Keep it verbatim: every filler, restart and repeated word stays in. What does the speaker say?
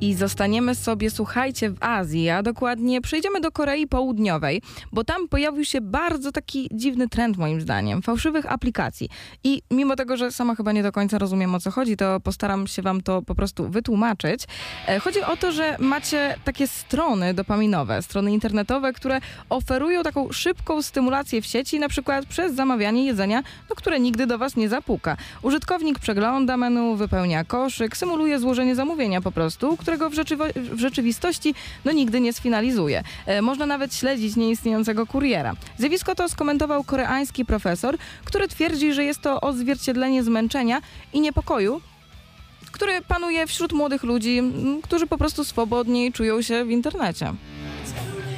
I zostaniemy sobie, słuchajcie, w Azji, a dokładnie przejdziemy do Korei Południowej, bo tam pojawił się bardzo taki dziwny trend, moim zdaniem, fałszywych aplikacji. I mimo tego, że sama chyba nie do końca rozumiem, o co chodzi, to postaram się wam to po prostu wytłumaczyć. E, chodzi o to, że macie takie strony dopaminowe, strony internetowe, które oferują taką szybką stymulację w sieci, na przykład przez zamawianie jedzenia, no, które nigdy do was nie zapuka. Użytkownik przegląda menu, wypełnia koszyk, symuluje złożenie zamówienia po prostu, którego w, rzeczywo- w rzeczywistości no, nigdy nie sfinalizuje. E, można nawet śledzić nieistniejącego kuriera. Zjawisko to skomentował koreański profesor, który twierdzi, że jest to odzwierciedlenie zmęczenia i niepokoju, który panuje wśród młodych ludzi, którzy po prostu swobodniej czują się w internecie.